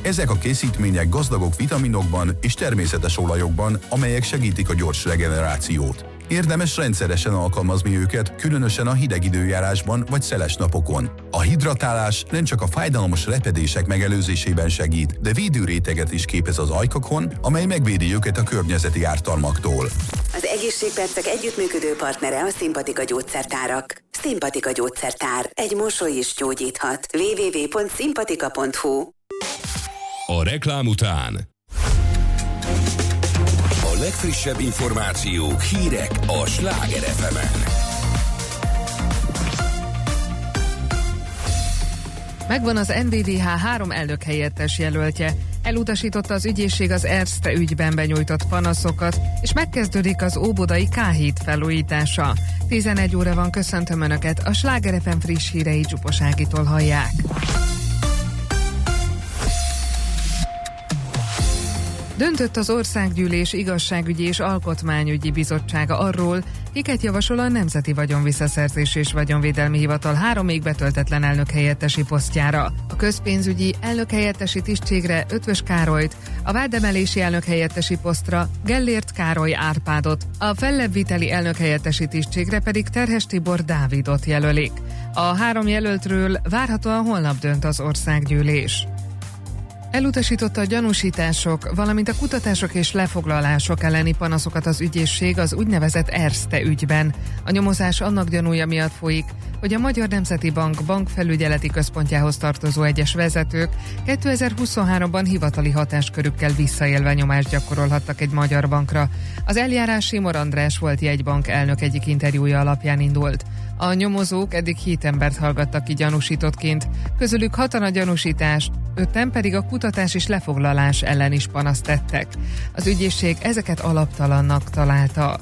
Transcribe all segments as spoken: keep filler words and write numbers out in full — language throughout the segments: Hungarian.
Ezek a készítmények gazdagok vitaminokban és természetes olajokban, amelyek segítik a gyors regenerációt. Érdemes rendszeresen alkalmazni őket, különösen a hideg időjárásban vagy szeles napokon. A hidratálás nem csak a fájdalmas repedések megelőzésében segít, de védőréteget is képez az ajkakon, amely megvédi őket a környezeti ártalmaktól. Az Egészségpercek együttműködő partnere a Szimpatika gyógyszertárak. Szimpatika gyógyszertár. Egy mosoly is gyógyíthat. double-u double-u double-u pont szimpatika pont hu. A reklám után a legfrissebb információk, hírek a Sláger ef emen. Megvan az en vé dé há három elnökhelyettes jelöltje. Elutasította az ügyészség az Erste ügyben benyújtott panaszokat, és megkezdődik az óbudai K-híd felújítása. tizenegy óra van, köszöntöm Önöket, a Sláger ef em friss hírei Csupos Ágitól hallják. Döntött az Országgyűlés Igazságügyi és Alkotmányügyi Bizottsága arról, kiket javasol a Nemzeti Vagyonvisszaszerzés és Vagyonvédelmi Hivatal három még betöltetlen elnökhelyettesi posztjára. A közpénzügyi elnökhelyettesi tisztségre Ötvös Károlyt, a vádemelési elnökhelyettesi posztra Gellért Károly Árpádot, a fellebbviteli elnökhelyettesi tisztségre pedig Terhes Tibor Dávidot jelölik. A három jelöltről várhatóan holnap dönt az Országgyűlés. Elutasította a gyanúsítások, valamint a kutatások és lefoglalások elleni panaszokat az ügyészség az úgynevezett Erste ügyben. A nyomozás annak gyanúja miatt folyik, hogy a Magyar Nemzeti Bank bankfelügyeleti központjához tartozó egyes vezetők kétezer-huszonháromban hivatali hatáskörükkel visszaélve nyomást gyakorolhattak egy magyar bankra. Az eljárás Simor András volt jegybank elnök egyik interjúja alapján indult. A nyomozók eddig hét embert hallgattak ki gyanúsítottként, közülük hatan a gyanúsítást, ötten pedig a kutatás és lefoglalás ellen is panaszt tettek. Az ügyészség ezeket alaptalannak találta.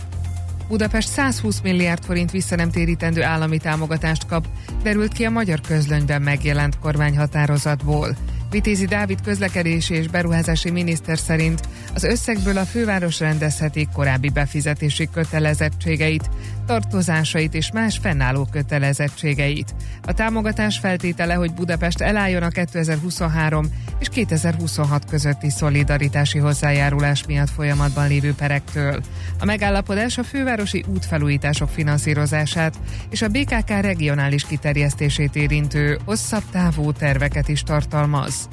Budapest százhúsz milliárd forint visszanemtérítendő állami támogatást kap, derült ki a Magyar Közlönyben megjelent kormányhatározatból. Vitézi Dávid közlekedési és beruházási miniszter szerint az összegből a főváros rendezheti korábbi befizetési kötelezettségeit, tartozásait és más fennálló kötelezettségeit. A támogatás feltétele, hogy Budapest elálljon a kétezer-huszonhárom és kétezer-huszonhat közötti szolidaritási hozzájárulás miatt folyamatban lévő perektől. A megállapodás a fővárosi útfelújítások finanszírozását és a bé ká ká regionális kiterjesztését érintő hosszabb távú terveket is tartalmaz.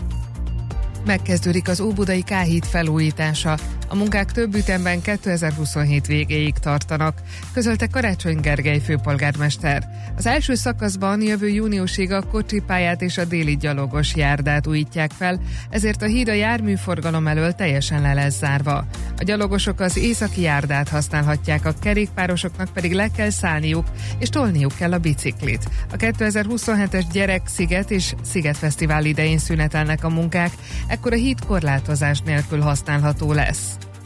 Megkezdődik az óbudai K-híd felújítása. A munkák több ütemben kétezer-huszonhét végéig tartanak, közölte Karácsony Gergely főpolgármester. Az első szakaszban jövő júniusig a kocsipályát és a déli gyalogos járdát újítják fel, ezért a híd a járműforgalom elől teljesen le lesz zárva. A gyalogosok az északi járdát használhatják, a kerékpárosoknak pedig le kell szállniuk és tolniuk kell a biciklit. A kétezer-huszonhetes Gyerek-sziget és Szigetfesztivál idején szünetelnek a munkák, ekkor a híd korlátozás nélkül használható lesz.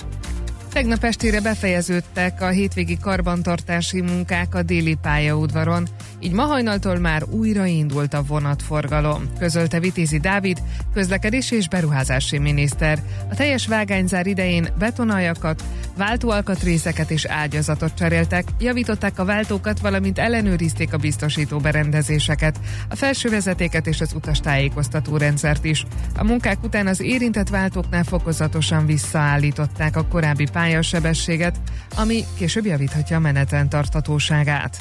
Tegnap estére befejeződtek a hétvégi karbantartási munkák a déli pályaudvaron, így ma hajnaltól már újraindult a vonatforgalom, közölte Vitézi Dávid, közlekedési és beruházási miniszter. A teljes vágányzár idején betonaljakat, váltóalkatrészeket és ágyazatot cseréltek, javították a váltókat, valamint ellenőrizték a biztosító berendezéseket, a felső vezetéket és az utastájékoztató rendszert is. A munkák után az érintett váltóknál fokozatosan visszaállították a korábbi pályasebességet, ami később javíthatja a menetrend tarthatóságát.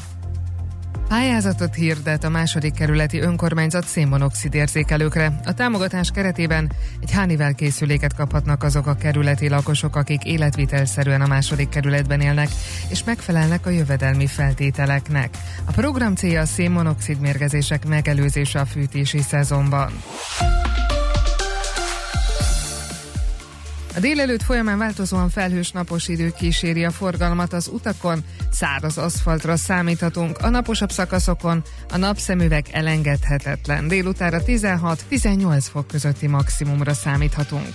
Pályázatot hirdet a második kerületi önkormányzat szénmonoxid érzékelőkre. A támogatás keretében egy Honeywell készüléket kaphatnak azok a kerületi lakosok, akik életvitelszerűen a második kerületben élnek, és megfelelnek a jövedelmi feltételeknek. A program célja a szénmonoxid mérgezések megelőzése a fűtési szezonban. A délelőtt folyamán változóan felhős napos idő kíséri a forgalmat az utakon, száraz aszfaltra számíthatunk, a naposabb szakaszokon a napszemüveg elengedhetetlen. Délutánra tizenhat-tizennyolc fok közötti maximumra számíthatunk.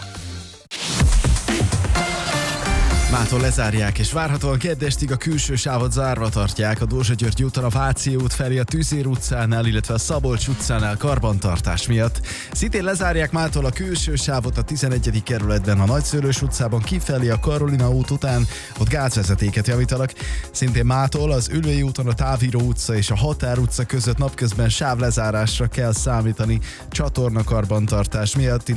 Mától lezárják, és várhatóan keddestig a külső sávot zárva tartják a Dózsa-György úton a Váci út felé a Tüzér utcánál, illetve a Szabolcs utcánál karbantartás miatt. Szintén lezárják mától a külső sávot a tizenegyedik kerületben a Nagyszőlős utcában kifelé a Karolina út után, ott gázvezetéket javítanak. Szintén mától az Üllői úton a Táviró utca és a Határ utca között napközben sávlezárásra kell számítani csatornakarbantartás miatt,